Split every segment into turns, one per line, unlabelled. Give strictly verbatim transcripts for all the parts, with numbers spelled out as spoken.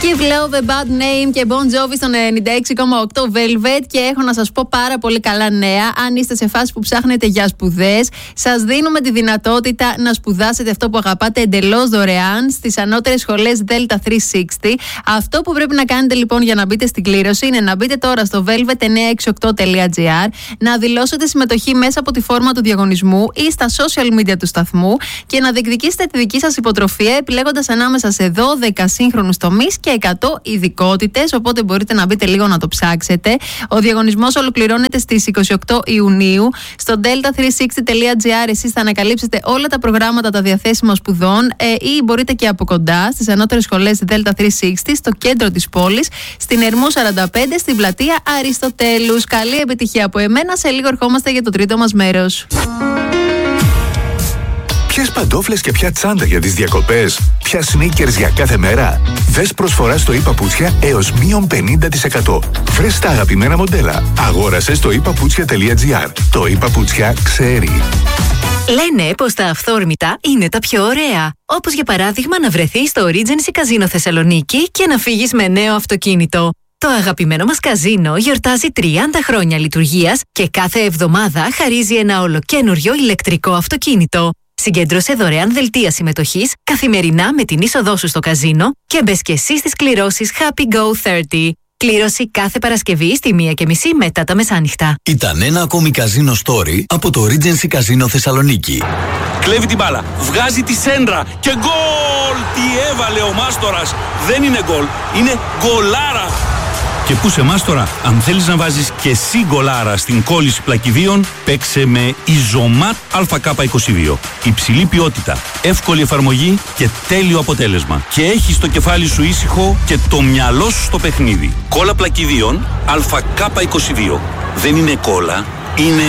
Give Love a Bad Name και Bon Jovi στον ενενήντα έξι κόμμα οκτώ Velvet. Και έχω να σας πω πάρα πολύ καλά νέα. Αν είστε σε φάση που ψάχνετε για σπουδές, σας δίνουμε τη δυνατότητα να σπουδάσετε αυτό που αγαπάτε εντελώς δωρεάν στις ανώτερες σχολές Delta τριακόσια εξήντα. Αυτό που πρέπει να κάνετε λοιπόν για να μπείτε στην κλήρωση είναι να μπείτε τώρα στο velvet εννιακόσια εξήντα οκτώ τελεία gr, να δηλώσετε συμμετοχή μέσα από τη φόρμα του διαγωνισμού ή στα social media του σταθμού και να διεκδικήσετε τη δική σας υποτροφία επιλέγοντας ανάμεσα σε δώδεκα σύγχρονους τομείς και εκατό ειδικότητες. Οπότε μπορείτε να μπείτε λίγο να το ψάξετε. Ο διαγωνισμός ολοκληρώνεται στις είκοσι οκτώ Ιουνίου. Στο delta τριακόσια εξήντα τελεία gr εσείς θα ανακαλύψετε όλα τα προγράμματα τα διαθέσιμα σπουδών ε, ή μπορείτε και από κοντά στις ανώτερες σχολές Delta τριακόσια εξήντα στο κέντρο της πόλης, στην Ερμού σαράντα πέντε, στην πλατεία Αριστοτέλους. Καλή επιτυχία από εμένα. Σε λίγο ερχόμαστε για το τρίτο μας μέρος.
Ποιες παντόφλες και ποια τσάντα για τις διακοπές, ποια sneakers για κάθε μέρα. Δες προσφορά στο iPaputsια έως μείον πενήντα τοις εκατό. Βρες τα αγαπημένα μοντέλα. Αγόρασε στο iPaputsια τελεία gr. Το iPaputsια ξέρει.
Λένε πως τα αυθόρμητα είναι τα πιο ωραία. Όπως για παράδειγμα να βρεθείς στο Regency Casino Θεσσαλονίκη και να φύγεις με νέο αυτοκίνητο. Το αγαπημένο μας καζίνο γιορτάζει τριάντα χρόνια λειτουργίας και κάθε εβδομάδα χαρίζει ένα ολοκένουργιο ηλεκτρικό αυτοκίνητο. Συγκέντρωσε δωρεάν δελτία συμμετοχής καθημερινά με την είσοδό σου στο καζίνο και μπες και εσύ στις κληρώσεις Happy Go τριάντα. Κλήρωση κάθε Παρασκευή στη μία και μισή μετά τα μεσάνυχτα.
Ήταν ένα ακόμη καζίνο story από το Regency Casino Θεσσαλονίκη.
Κλέβει την μπάλα, βγάζει τη σέντρα και γκολ! Τι έβαλε ο Μάστορας! Δεν είναι γκολ, είναι γκολάρα! Και πού σε Μάστορα, αν θέλεις να βάζεις και εσύ γκολάρα στην κόλληση πλακιδίων, παίξε με Ιζωμάτ Α Κ είκοσι δύο. Υψηλή ποιότητα, εύκολη εφαρμογή και τέλειο αποτέλεσμα. Και έχεις το κεφάλι σου ήσυχο και το μυαλό σου στο παιχνίδι. Κόλλα πλακιδίων Α Κ είκοσι δύο. Δεν είναι κόλλα, είναι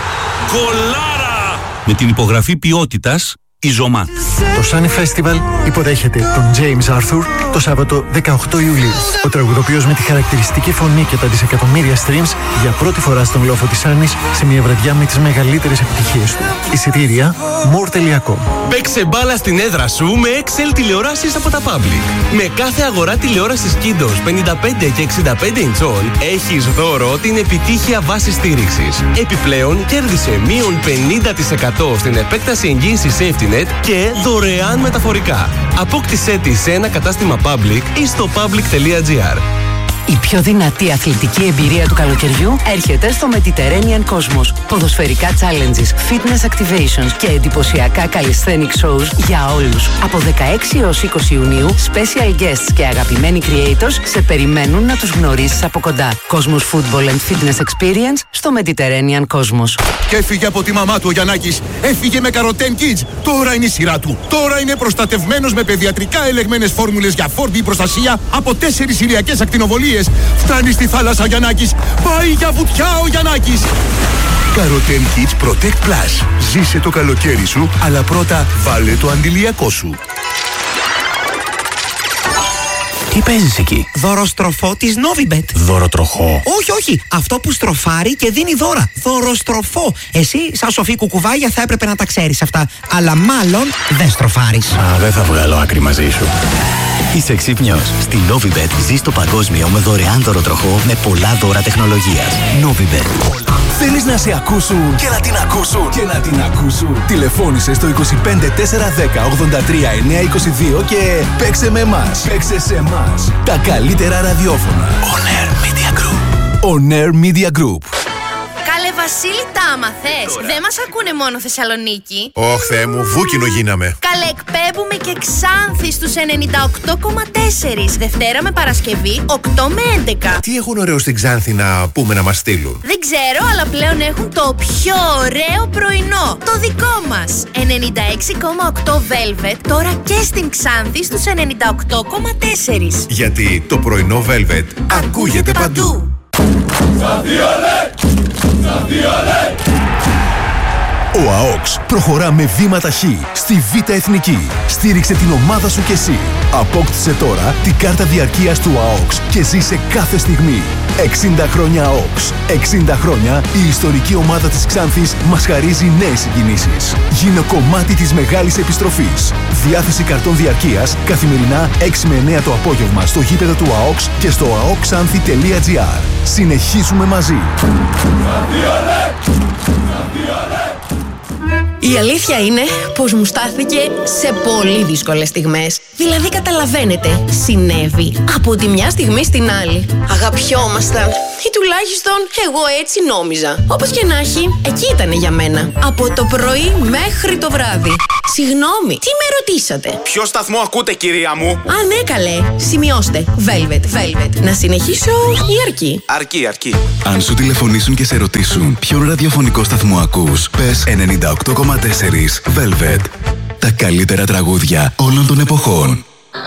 γκολάρα! Με την υπογραφή ποιότητας Ιζωμάτ.
Το Sunny Festival υποδέχεται τον James Arthur το Σάββατο δεκαοκτώ Ιουλίου. Ο τραγουδοποιός με τη χαρακτηριστική φωνή και τα δισεκατομμύρια streams για πρώτη φορά στον λόφο της Άννης σε μια βραδιά με τις μεγαλύτερες επιτυχίες του. Εισιτήρια more τελεία com.
Παίξε μπάλα στην έδρα σου με Excel τηλεοράσεις από τα Public. Με κάθε αγορά τηλεόρασης Kiddos πενήντα πέντε και εξήντα πέντε ιντσών έχεις δώρο την επιτύχια βάση στήριξης. Επιπλέον κέρδισε μείον πενήντα τοις εκατό στην επέκταση εγγύησης Safety Net και δωρεάν μεταφορικά. Απόκτησέ τη σε ένα κατάστημα Public ή στο public τελεία gr.
Η πιο δυνατή αθλητική εμπειρία του καλοκαιριού έρχεται στο Mediterranean Cosmos. Ποδοσφαιρικά challenges, fitness activations και εντυπωσιακά calisthenic shows για όλους. Από δεκαέξι έως είκοσι Ιουνίου, special guests και αγαπημένοι creators σε περιμένουν να τους γνωρίσεις από κοντά. Cosmos Football and Fitness Experience στο Mediterranean Cosmos.
Και έφυγε από τη μαμά του ο Γιαννάκης. Έφυγε με Carotene Kids. Τώρα είναι η σειρά του. Τώρα είναι προστατευμένος με παιδιατρικά ελεγμένες φόρμουλες για φόρτη προστασία από τέσσερις ηλιακές ακτινοβολίες. Φτάνει στη θάλασσα Γιαννάκης. Πάει για βουτιά ο Γιαννάκης.
Carotene Kids Protect Plus. Ζήσε το καλοκαίρι σου, αλλά πρώτα βάλε το αντιλιακό σου.
Τι παίζεις εκεί?
Δωροστροφό της Novibet.
Δωροτροχό?
Όχι, όχι. Αυτό που στροφάρει και δίνει δώρα. Δωροστροφό. Εσύ, σαν σοφή κουκουβάγια, θα έπρεπε να τα ξέρεις αυτά. Αλλά μάλλον δεν στροφάρεις.
Α, δεν θα βγάλω άκρη μαζί σου.
Είσαι ξύπνιος. Στη Novibet ζεις το παγκόσμιο με δωρεάν δωροτροχό με πολλά δώρα τεχνολογίας. Novibet.
Θέλεις να σε ακούσουν και να την ακούσουν και να την ακούσουν. Τηλεφώνησε στο είκοσι πέντε τετρακόσια δέκα ογδόντα τρία εννιακόσια είκοσι δύο και παίξε με εμάς. Παίξε σε εμάς. Τα καλύτερα ραδιόφωνα.
On Air Media Group.
On Air Media Group.
Καλέ Βασίλη, τα άμαθες. Δεν μας ακούνε μόνο Θεσσαλονίκη.
Ωχ, Θεέ μου, βούκινο γίναμε.
Καλέ, εκπέμπουμε και Ξάνθη στους ενενήντα οκτώ κόμμα τέσσερα. Δευτέρα με Παρασκευή, οκτώ με έντεκα.
Τι έχουν ωραίο στην Ξάνθη να πούμε να μας στείλουν?
Δεν ξέρω, αλλά πλέον έχουν το πιο ωραίο πρωινό. Το δικό μας. ενενήντα έξι κόμμα οκτώ Velvet, τώρα και στην Ξάνθη στους ενενήντα οκτώ κόμμα τέσσερα.
Γιατί το πρωινό Velvet ακούγεται παντού.
Ξάνθη, ολέ! Ξάνθη, ολέ! Ο ΑΟΚΣ προχωρά με βήμα ταχύ στη Β' Εθνική. Στήριξε την ομάδα σου κι εσύ. Απόκτησε τώρα την κάρτα διαρκείας του ΑΟΚΣ και ζήσε κάθε στιγμή. εξήντα χρόνια ΑΟΚΣ. εξήντα χρόνια η ιστορική ομάδα της Ξάνθης μας χαρίζει νέες συγκινήσεις. Γίνε κομμάτι της μεγάλης επιστροφής. Διάθεση καρτών διαρκείας καθημερινά έξι με εννέα το απόγευμα στο γήπεδο του ΑΟΚΣ και στο αoxanthi τελεία gr. Συνεχίζουμε μαζί.
Η αλήθεια είναι πως μου στάθηκε σε πολύ δύσκολες στιγμές. Δηλαδή καταλαβαίνετε, συνέβη από τη μια στιγμή στην άλλη. Αγαπιόμασταν, ή τουλάχιστον εγώ έτσι νόμιζα. Όπως και να έχει, εκεί ήταν για μένα. Από το πρωί μέχρι το βράδυ. Συγγνώμη, τι με ρωτήσατε?
Ποιο σταθμό ακούτε, κυρία μου?
Α, ναι, καλέ. Σημειώστε. Velvet, Velvet. Να συνεχίσω ή αρκεί?
Αρκεί, αρκεί.
Αν σου τηλεφωνήσουν και σε ρωτήσουν ποιον ραδιοφωνικό σταθμό ακούς, πες ενενήντα οκτώ κόμμα τέσσερα Velvet. Τα καλύτερα τραγούδια όλων των εποχών.